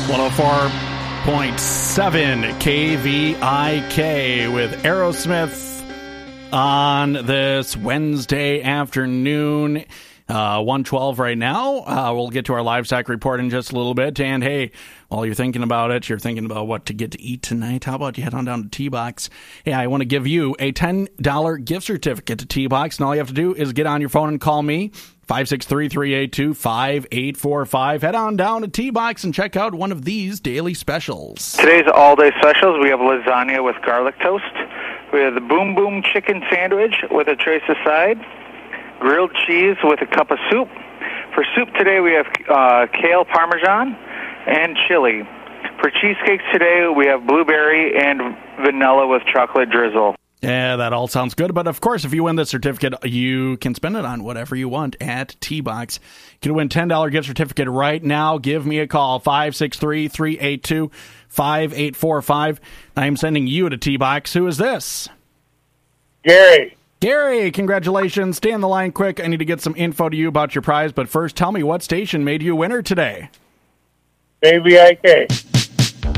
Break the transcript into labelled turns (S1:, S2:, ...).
S1: 104.7 KVIK with Aerosmith on this Wednesday afternoon. 1:12 right now. We'll get to our livestock report in just a little bit. And hey, while you're thinking about it, you're thinking about what to get to eat tonight. How about you head on down to T-Box? Hey, I want to give you a $10 gift certificate to T-Box. And all you have to do is get on your phone and call me. 563-382-5845. Head on down to T-Box and check out one of these daily specials.
S2: Today's all-day specials, we have lasagna with garlic toast. We have the Boom Boom chicken sandwich with a trace of side. Grilled cheese with a cup of soup. For soup today, we have kale parmesan and chili. For cheesecakes today, we have blueberry and vanilla with chocolate drizzle.
S1: Yeah, that all sounds good. But of course, if you win this certificate, you can spend it on whatever you want at T-Box. You can win $10 gift certificate right now. Give me a call, 563-382-5845. I'm sending you to T-Box. Who is this?
S3: Gary.
S1: Gary, congratulations. Stay on the line quick. I need to get some info to you about your prize. But first, tell me what station made you a winner today.
S3: KVIK.